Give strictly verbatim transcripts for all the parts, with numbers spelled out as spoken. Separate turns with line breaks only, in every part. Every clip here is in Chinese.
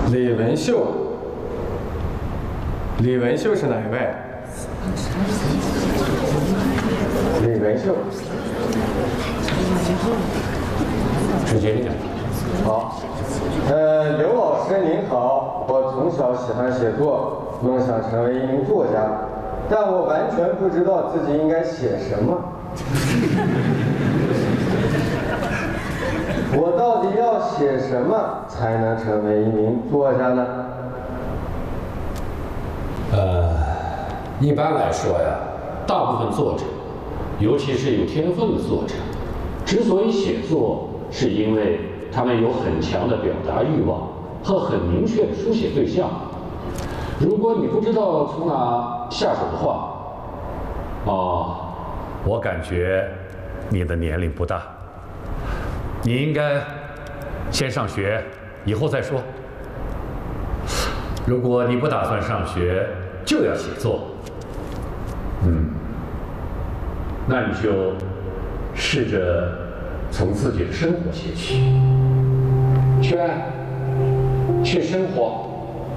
李文秀，李文秀是哪一位？李文秀，
直接点。
好，呃，刘老师您好，我从小喜欢写作，梦想成为一名作家，但我完全不知道自己应该写什么。我到底要写什么才能成为一名作家呢？
呃，一般来说呀，大部分作者，尤其是有天分的作者，之所以写作，是因为他们有很强的表达欲望和很明确的书写对象。如果你不知道从哪下手的话，哦，我感觉你的年龄不大。你应该先上学，以后再说。如果你不打算上学，就要写作，嗯，那你就试着从自己的生活写起，去爱，去生活，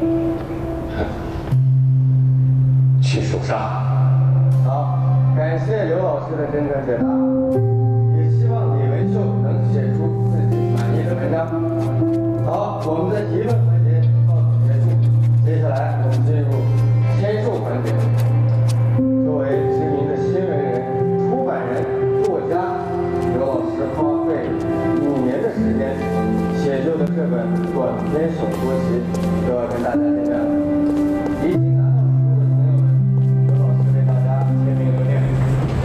去手上。
好，感谢刘老师的真诚解答，也希望李文秀能写出自己满意的文章。好，我们的提问环节到此结束，接下来我们进入签售环节。作为知名的新闻人、出版人、作家，刘老师花费五年的时间写就的这本短篇小说